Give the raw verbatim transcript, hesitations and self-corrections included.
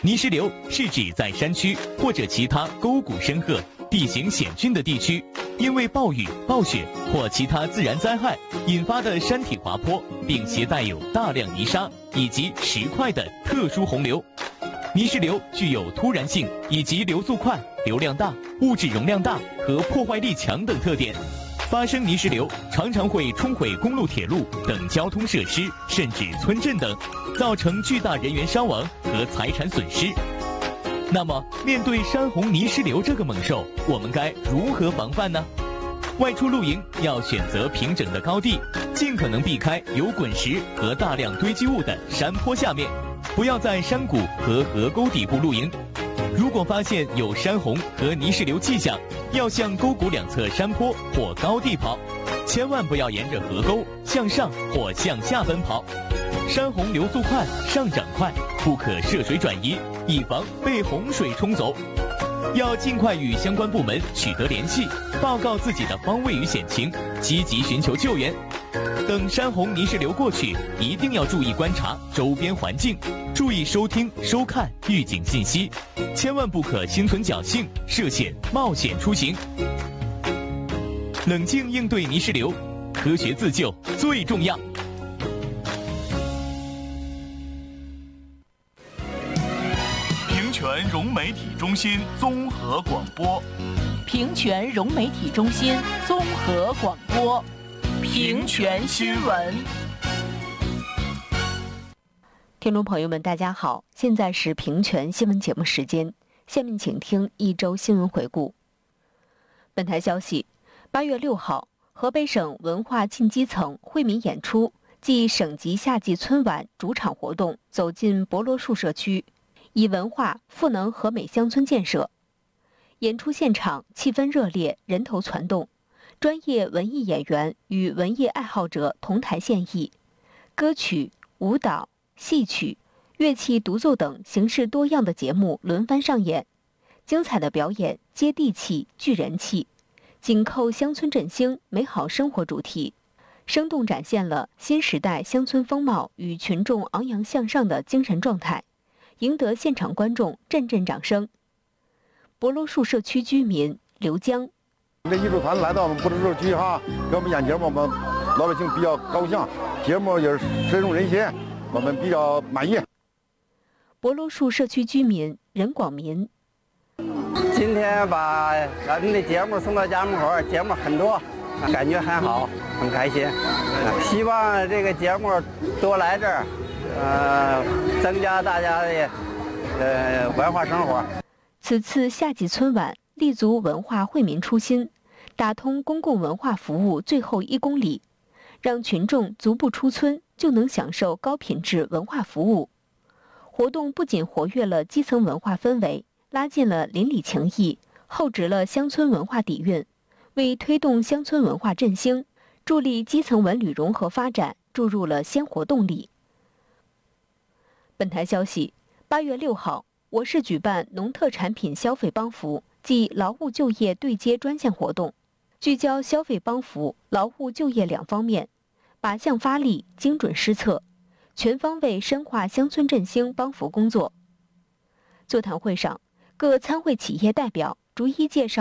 泥石流是指在山区或者其他沟谷深壑、地形险峻的地区，因为暴雨、暴雪或其他自然灾害引发的山体滑坡，并携带有大量泥沙以及石块的特殊洪流。泥石流具有突然性以及流速快、流量大、物质容量大和破坏力强等特点。发生泥石流常常会冲毁公路、铁路等交通设施，甚至村镇等，造成巨大人员伤亡和财产损失。那么，面对山洪泥石流这个猛兽，我们该如何防范呢？外出露营要选择平整的高地，尽可能避开有滚石和大量堆积物的山坡下面，不要在山谷和河沟底部露营。如果发现有山洪和泥石流迹象，要向沟谷两侧山坡或高地跑，千万不要沿着河沟向上或向下奔跑。山洪流速快，上涨快，不可涉水转移，以防被洪水冲走。要尽快与相关部门取得联系，报告自己的方位与险情，积极寻求救援。等山洪泥石流过去，一定要注意观察周边环境，注意收听、收看预警信息，千万不可心存侥幸、涉险冒险出行。冷静应对泥石流，科学自救最重要。 平泉融媒体中心综合广播， 平泉融媒体中心综合广播，平泉新闻。 听众朋友们，大家好，现在是平泉新闻节目时间，下面请听一周新闻回顾。本台消息，八月六号，河北省文化进基层惠民演出暨省级夏季春晚主场活动走进博罗树社区，以文化赋能和美乡村建设。演出现场气氛热烈，人头攒动，专业文艺演员与文艺爱好者同台献艺，歌曲、舞蹈、戏曲、乐器独奏等形式多样的节目轮番上演，精彩的表演接地气、聚人气，紧扣乡村振兴、美好生活主题，生动展现了新时代乡村风貌与群众昂扬向上的精神状态，赢得现场观众阵阵掌声。博罗树社区居民刘江， 这艺术团来到我们博罗树社区哈，给我们演节目，我们老百姓比较高兴，节目也是深入人心，我们比较满意。 博罗树社区居民任广民， 今天把咱们的节目送到家门口，节目很多，感觉很好，很开心。希望这个节目多来这儿，呃，增加大家的呃文化生活。 此次夏季春晚立足文化惠民初心，打通公共文化服务最后一公里，让群众足不出村就能享受高品质文化服务。活动不仅活跃了基层文化氛围，拉近了邻里情谊，厚植了乡村文化底蕴，为推动乡村文化振兴、助力基层文旅融合发展注入了鲜活动力。本台消息，八月六号，我市举办农特产品消费帮扶暨劳务就业对接专项活动，聚焦消费帮扶、劳务就业两方面，靶向发力，精准施策，全方位深化乡村振兴帮扶工作。座谈会上，各参会企业代表逐一介绍